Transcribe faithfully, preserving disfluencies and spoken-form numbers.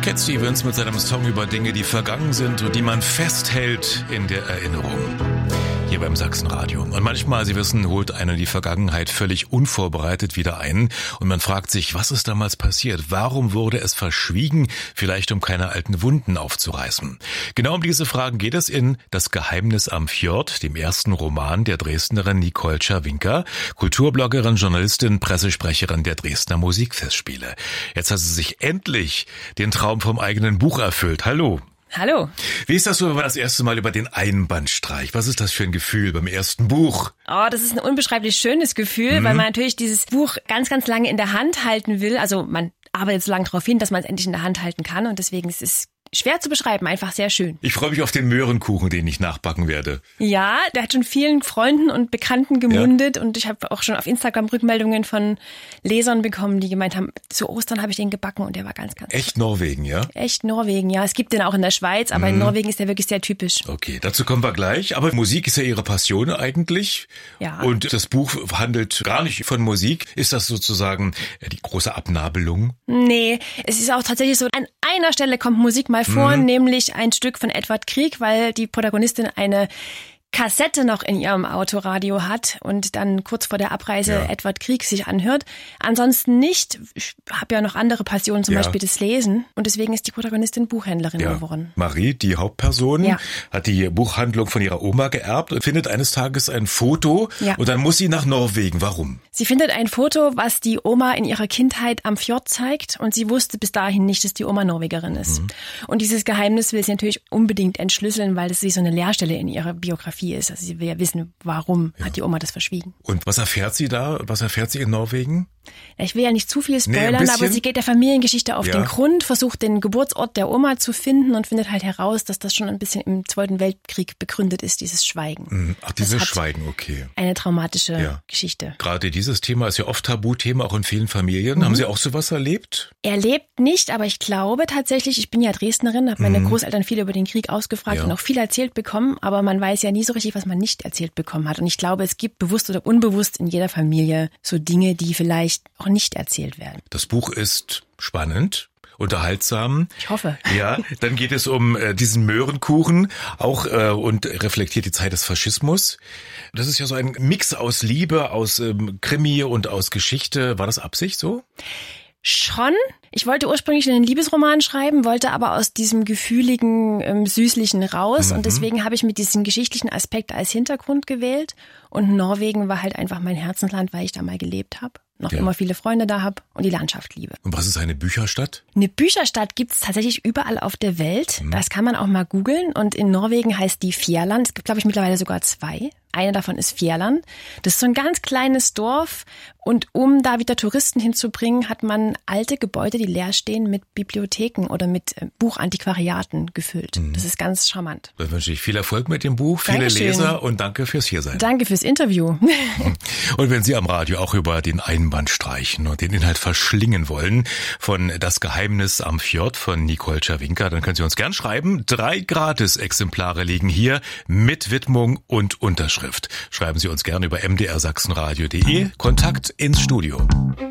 Cat Stevens mit seinem Song über Dinge, die vergangen sind und die man festhält in der Erinnerung. Hier beim Sachsenradio. Und manchmal, Sie wissen, holt einen die Vergangenheit völlig unvorbereitet wieder ein. Und man fragt sich, was ist damals passiert? Warum wurde es verschwiegen? Vielleicht um keine alten Wunden aufzureißen. Genau um diese Fragen geht es in Das Geheimnis am Fjord, dem ersten Roman der Dresdnerin Nicole Czerwinka, Kulturbloggerin, Journalistin, Pressesprecherin der Dresdner Musikfestspiele. Jetzt hat sie sich endlich den Traum vom eigenen Buch erfüllt. Hallo. Hallo. Wie ist das so, wenn man das erste Mal über den Einband streicht? Was ist das für ein Gefühl beim ersten Buch? Oh, das ist ein unbeschreiblich schönes Gefühl, mhm. weil man natürlich dieses Buch ganz, ganz lange in der Hand halten will. Also man arbeitet so lange darauf hin, dass man es endlich in der Hand halten kann. Und deswegen ist es schwer zu beschreiben, einfach sehr schön. Ich freue mich auf den Möhrenkuchen, den ich nachbacken werde. Ja, der hat schon vielen Freunden und Bekannten gemundet. Ja. Und ich habe auch schon auf Instagram Rückmeldungen von Lesern bekommen, die gemeint haben, zu Ostern habe ich den gebacken und der war ganz, ganz Echt Norwegen, ja? Echt Norwegen, ja. Es gibt den auch in der Schweiz, aber mhm. in Norwegen ist der wirklich sehr typisch. Okay, dazu kommen wir gleich. Aber Musik ist ja Ihre Passion eigentlich. Ja. Und das Buch handelt gar nicht von Musik. Ist das sozusagen die große Abnabelung? Nee, es ist auch tatsächlich so, an einer Stelle kommt Musik mal vor, mhm. nämlich ein Stück von Edvard Grieg, weil die Protagonistin eine Kassette noch in ihrem Autoradio hat und dann kurz vor der Abreise ja. Edvard Grieg sich anhört. Ansonsten nicht. Ich habe ja noch andere Passionen, zum ja. Beispiel das Lesen. Und deswegen ist die Protagonistin Buchhändlerin ja. geworden. Marie, die Hauptperson, ja. hat die Buchhandlung von ihrer Oma geerbt und findet eines Tages ein Foto ja. und dann muss sie nach Norwegen. Warum? Sie findet ein Foto, was die Oma in ihrer Kindheit am Fjord zeigt und sie wusste bis dahin nicht, dass die Oma Norwegerin ist. Mhm. Und dieses Geheimnis will sie natürlich unbedingt entschlüsseln, weil das wie so eine Leerstelle in ihrer Biografie ist. Also sie will ja wissen, warum ja. hat die Oma das verschwiegen. Und was erfährt sie da? Was erfährt sie in Norwegen? Ich will ja nicht zu viel spoilern, nee, aber sie geht der Familiengeschichte auf ja. den Grund, versucht den Geburtsort der Oma zu finden und findet halt heraus, dass das schon ein bisschen im Zweiten Weltkrieg begründet ist, dieses Schweigen. Ach, dieses Schweigen, okay. Eine traumatische ja. Geschichte. Gerade dieses Thema ist ja oft Tabuthema, auch in vielen Familien. Mhm. Haben Sie auch sowas erlebt? Erlebt nicht, aber ich glaube tatsächlich, ich bin ja Dresdnerin, habe meine mhm. Großeltern viel über den Krieg ausgefragt ja. und auch viel erzählt bekommen, aber man weiß ja nie so richtig, was man nicht erzählt bekommen hat. Und ich glaube, es gibt bewusst oder unbewusst in jeder Familie so Dinge, die vielleicht auch nicht erzählt werden. Das Buch ist spannend, unterhaltsam. Ich hoffe. Ja, dann geht es um äh, diesen Möhrenkuchen auch äh, und reflektiert die Zeit des Faschismus. Das ist ja so ein Mix aus Liebe, aus ähm, Krimi und aus Geschichte. War das Absicht so? Schon. Ich wollte ursprünglich einen Liebesroman schreiben, wollte aber aus diesem gefühligen, ähm, süßlichen raus mhm. und deswegen habe ich mit diesem geschichtlichen Aspekt als Hintergrund gewählt und Norwegen war halt einfach mein Herzensland, weil ich da mal gelebt habe, noch ja. immer viele Freunde da habe und die Landschaft liebe. Und was ist eine Bücherstadt? Eine Bücherstadt gibt's tatsächlich überall auf der Welt. Mhm. Das kann man auch mal googeln und in Norwegen heißt die Fjærland. Es gibt, glaube ich, mittlerweile sogar zwei. Eine davon ist Fjærland. Das ist so ein ganz kleines Dorf und um da wieder Touristen hinzubringen, hat man alte Gebäude, die leer stehen, mit Bibliotheken oder mit Buchantiquariaten gefüllt. Mhm. Das ist ganz charmant. Dann wünsche ich viel Erfolg mit dem Buch, viele Dankeschön. Leser und danke fürs Hiersein. Danke fürs Interview. Und wenn Sie am Radio auch über den Einband streichen und den Inhalt verschlingen wollen von Das Geheimnis am Fjord von Nicole Czerwinka, dann können Sie uns gern schreiben. Drei Gratis-Exemplare liegen hier mit Widmung und Unterschrift. Schreiben Sie uns gerne über m d r sachsenradio punkt d e. Kontakt ins Studio.